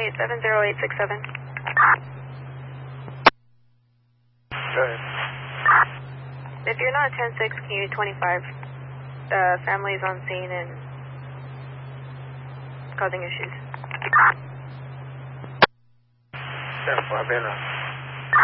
708-70867. Go ahead. If you're not 10-6, can you 25? Family's on scene and causing issues. 10-5, in.